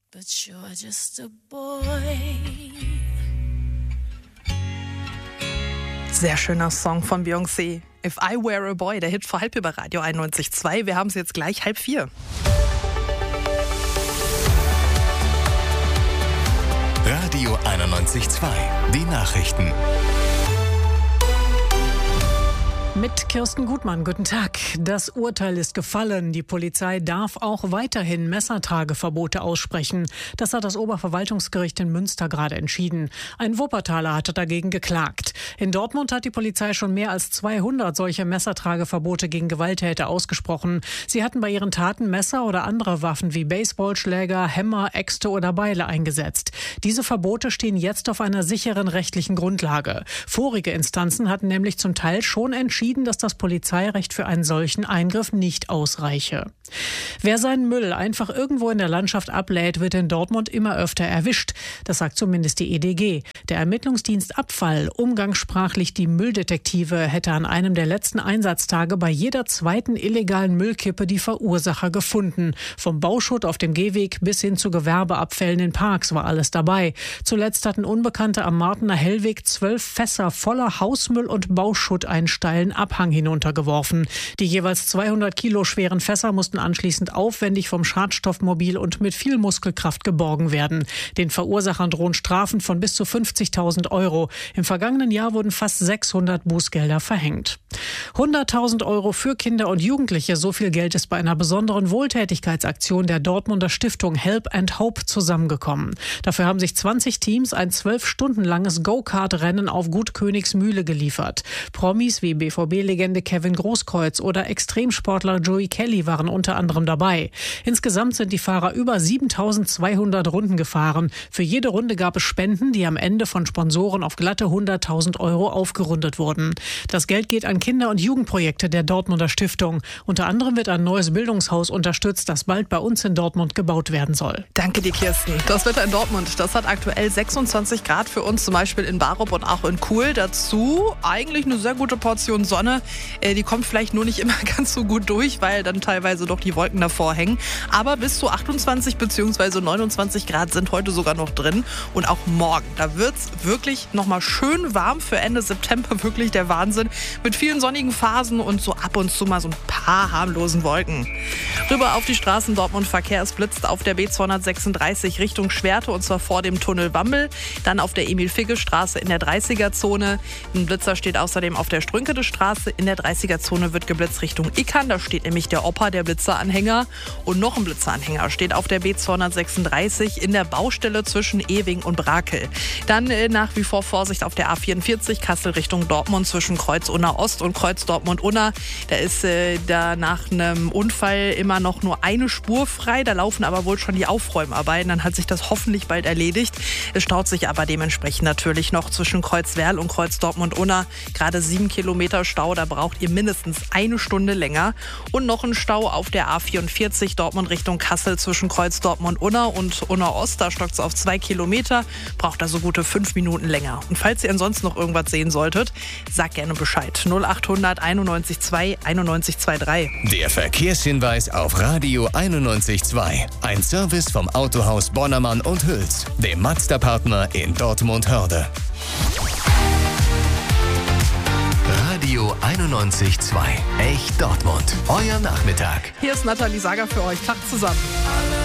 but you're just a boy. Sehr schöner Song von Beyoncé. If I Were a Boy, der Hit vor halb über Radio 91.2. Wir haben es jetzt gleich 3:30. Radio 91.2. Die Nachrichten. Mit Kirsten Gutmann, guten Tag. Das Urteil ist gefallen. Die Polizei darf auch weiterhin Messertrageverbote aussprechen. Das hat das Oberverwaltungsgericht in Münster gerade entschieden. Ein Wuppertaler hatte dagegen geklagt. In Dortmund hat die Polizei schon mehr als 200 solche Messertrageverbote gegen Gewalttäter ausgesprochen. Sie hatten bei ihren Taten Messer oder andere Waffen wie Baseballschläger, Hämmer, Äxte oder Beile eingesetzt. Diese Verbote stehen jetzt auf einer sicheren rechtlichen Grundlage. Vorige Instanzen hatten nämlich zum Teil schon entschieden, dass das Polizeirecht für einen solchen Eingriff nicht ausreiche. Wer seinen Müll einfach irgendwo in der Landschaft ablädt, wird in Dortmund immer öfter erwischt. Das sagt zumindest die EDG. Der Ermittlungsdienst Abfall, umgangssprachlich die Mülldetektive, hätte an einem der letzten Einsatztage bei jeder zweiten illegalen Müllkippe die Verursacher gefunden. Vom Bauschutt auf dem Gehweg bis hin zu Gewerbeabfällen in Parks war alles dabei. Zuletzt hatten Unbekannte am Martener Hellweg 12 Fässer voller Hausmüll und Bauschutt einen steilen Abhang hinuntergeworfen. Die jeweils 200 Kilo schweren Fässer mussten anschließend aufwendig vom Schadstoffmobil und mit viel Muskelkraft geborgen werden. Den Verursachern drohen Strafen von bis zu 50.000 Euro. Im vergangenen Jahr wurden fast 600 Bußgelder verhängt. 100.000 Euro für Kinder und Jugendliche, so viel Geld ist bei einer besonderen Wohltätigkeitsaktion der Dortmunder Stiftung Help and Hope zusammengekommen. Dafür haben sich 20 Teams ein 12 Stunden langes Go-Kart-Rennen auf Gut Königsmühle geliefert. Promis wie BVB-Legende Kevin Großkreuz oder Extremsportler Joey Kelly waren unter anderem dabei. Insgesamt sind die Fahrer über 7.200 Runden gefahren. Für jede Runde gab es Spenden, die am Ende von Sponsoren auf glatte 100.000 Euro aufgerundet wurden. Das Geld geht an Kinder- und Jugendprojekte der Dortmunder Stiftung. Unter anderem wird ein neues Bildungshaus unterstützt, das bald bei uns in Dortmund gebaut werden soll. Danke dir, Kirsten. Das Wetter in Dortmund, das hat aktuell 26 Grad für uns, zum Beispiel in Barup und auch in Kuhl. Dazu eigentlich eine sehr gute Portion Sonne. Die kommt vielleicht nur nicht immer ganz so gut durch, weil dann teilweise doch die Wolken davor hängen. Aber bis zu 28 bzw. 29 Grad sind heute sogar noch drin. Und auch morgen, da wird es wirklich nochmal schön warm für Ende September. Wirklich der Wahnsinn. Mit vielen sonnigen Phasen und so ab und zu mal so ein paar harmlosen Wolken. Rüber auf die Straßen Dortmund. Verkehr, es blitzt auf der B236 Richtung Schwerte und zwar vor dem Tunnel Wambel. Dann auf der Emil-Figge-Straße in der 30er-Zone. Ein Blitzer steht außerdem auf der Strünkede-Straße. In der 30er-Zone wird geblitzt Richtung Ickern. Da steht nämlich der Opa, der Blitzeranhänger. Und noch ein Blitzeranhänger steht auf der B236 in der Baustelle zwischen Ewing und Brakel. Dann nach wie vor Vorsicht auf der A44 Kassel Richtung Dortmund zwischen Kreuz-Unna Ost und Kreuz-Dortmund-Unna. Da ist da nach einem Unfall immer noch nur eine Spur frei. Da laufen aber wohl schon die Aufräumarbeiten. Dann hat sich das hoffentlich bald erledigt. Es staut sich aber dementsprechend natürlich noch zwischen Kreuzwerl und Kreuz-Dortmund-Unna. Gerade 7 Kilometer Stau, da braucht ihr mindestens eine Stunde länger. Und noch ein Stau auf der A44 Dortmund Richtung Kassel zwischen Kreuz-Dortmund-Unna und Unna-Ost. Da stockt es auf 2 Kilometer, braucht also gute 5 Minuten länger. Und falls ihr ansonsten noch irgendwas sehen solltet, sagt gerne Bescheid. 0800 91 2 91 23. Der Verkehrshinweis auf Radio 91.2. Ein Service vom Autohaus Bonnermann und Hüls, dem Mazda-Partner in Dortmund-Hörde. Radio 91.2. Echt Dortmund. Euer Nachmittag. Hier ist Nathalie Sager für euch. Tag zusammen.